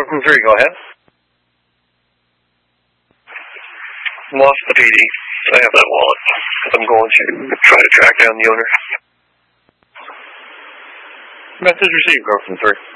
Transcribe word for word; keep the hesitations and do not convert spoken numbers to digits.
Girl from three, go ahead. Lost the P D. I have that wallet. I'm going to try to track down the owner. Message received, Girl from three.